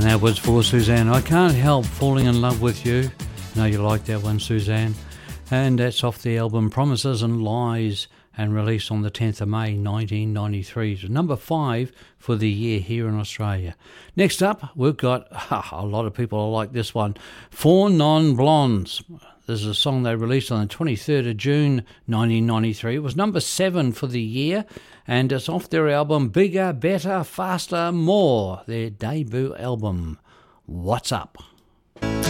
And that was for Suzanne. I Can't Help Falling in Love with You. Know you like that one, Suzanne. And that's off the album Promises and Lies, and released on the 10th of May 1993. So number 5 for the year here in Australia. Next up, we've got a lot of people like this one, Four Non Blondes. This is a song they released on the 23rd of June 1993. It was number 7 for the year, and it's off their album Bigger, Better, Faster, More, their debut album. What's Up?